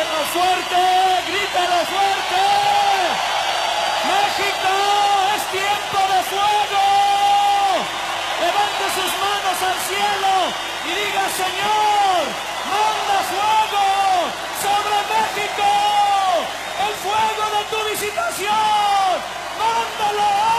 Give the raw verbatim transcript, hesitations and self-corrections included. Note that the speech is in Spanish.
Grítalo fuerte, grítalo fuerte. México, es tiempo de fuego. Levante sus manos al cielo y diga: Señor, manda fuego sobre México. El fuego de tu visitación, mándalo.